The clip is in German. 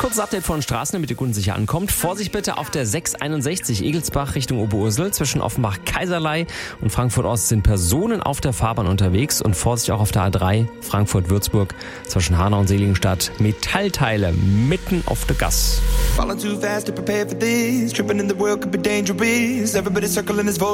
Kurzes Update von Straßen, damit ihr Kunden sicher ankommt. Vorsicht bitte auf der 661 Egelsbach Richtung Oberursel. Zwischen Offenbach-Kaiserlei und Frankfurt-Ost sind Personen auf der Fahrbahn unterwegs. Und Vorsicht auch auf der A3 Frankfurt-Würzburg zwischen Hanau und Seligenstadt. Metallteile mitten auf der Gas. Falling too fast to prepare for this. Tripping in the world could be dangerous. Everybody circling his vote.